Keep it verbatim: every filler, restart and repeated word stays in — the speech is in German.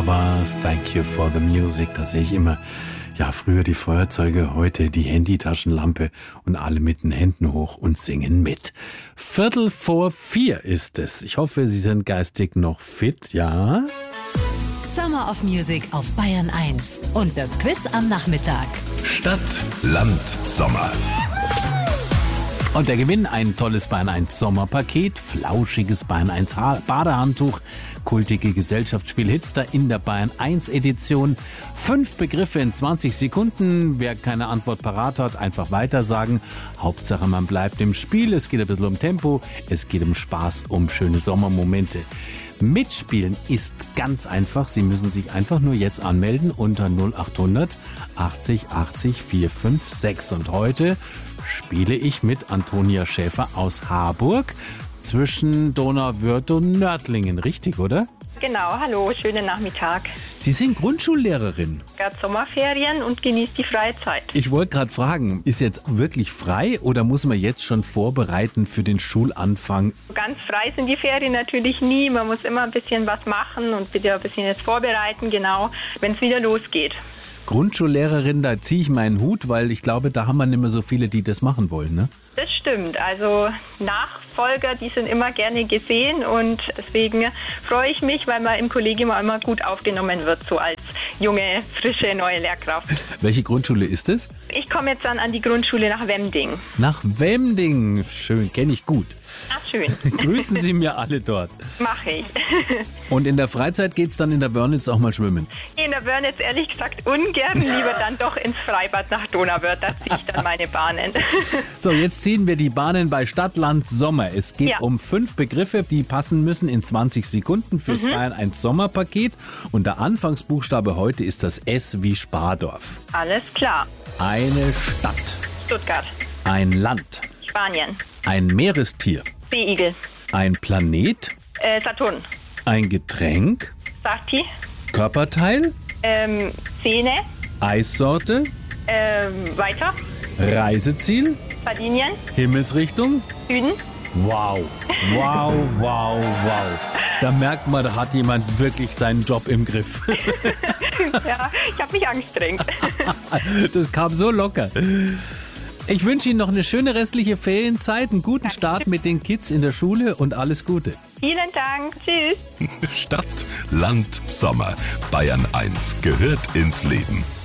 Barbas, Thank You for the Music. Da sehe ich immer, ja, früher die Feuerzeuge, heute die Handytaschenlampe und alle mit den Händen hoch und singen mit. Viertel vor vier ist es. Ich hoffe, Sie sind geistig noch fit, ja? Summer of Music auf Bayern eins und das Quiz am Nachmittag. Stadt, Land, Sommer. Und der Gewinn: ein tolles Bayern eins Sommerpaket, flauschiges Bayern eins Badehandtuch, kultige Gesellschaftsspiel-Hitster in der Bayern eins Edition. Fünf Begriffe in zwanzig Sekunden. Wer keine Antwort parat hat, einfach weitersagen. Hauptsache, man bleibt im Spiel. Es geht ein bisschen um Tempo, es geht um Spaß, um schöne Sommermomente. Mitspielen ist ganz einfach. Sie müssen sich einfach nur jetzt anmelden unter null acht hundert achtzig achtzig vier fünf sechs. Und heute spiele ich mit Antonia Schäfer aus Harburg zwischen Donauwörth und Nördlingen. Richtig, oder? Genau, hallo, schönen Nachmittag. Sie sind Grundschullehrerin. Gerade Sommerferien und genießt die Freizeit. Ich wollte gerade fragen, ist jetzt wirklich frei oder muss man jetzt schon vorbereiten für den Schulanfang? Ganz frei sind die Ferien natürlich nie. Man muss immer ein bisschen was machen und bitte ein bisschen jetzt vorbereiten, genau, wenn es wieder losgeht. Grundschullehrerin, da ziehe ich meinen Hut, weil ich glaube, da haben wir nicht mehr so viele, die das machen wollen, ne? Das stimmt. Also Nachfolger, die sind immer gerne gesehen und deswegen freue ich mich, weil man im Kollegium auch immer gut aufgenommen wird, so als junge, frische, neue Lehrkraft. Welche Grundschule ist es? Ich komme jetzt dann an die Grundschule nach Wemding. Nach Wemding. Schön, kenne ich gut. Ach, schön. Grüßen Sie mir alle dort. Mache ich. Und in der Freizeit geht es dann in der Wörnitz auch mal schwimmen? In der Wörnitz ehrlich gesagt ungern, lieber dann doch ins Freibad nach Donauwörth, da ziehe ich dann meine Bahnen. So, jetzt ziehen wir die Bahnen bei Stadt, Land, Sommer. Es geht ja um fünf Begriffe, die passen müssen in zwanzig Sekunden fürs mhm. Bayern eins Sommerpaket. Und der Anfangsbuchstabe heute ist das S wie Spardorf. Alles klar. Eine Stadt. Stuttgart. Ein Land. Spanien. Ein Meerestier. Seeigel. Ein Planet. Äh, Saturn. Ein Getränk. Sahti. Körperteil. Ähm, Zähne. Eissorte. Ähm, weiter. Reiseziel. Sardinien. Himmelsrichtung. Süden. Wow, wow, wow, wow. Da merkt man, da hat jemand wirklich seinen Job im Griff. Ja, ich habe mich angestrengt. Das kam so locker. Ich wünsche Ihnen noch eine schöne restliche Ferienzeit, einen guten Danke. Start mit den Kids in der Schule und alles Gute. Vielen Dank. Tschüss. Stadt, Land, Sommer. Bayern eins gehört ins Leben.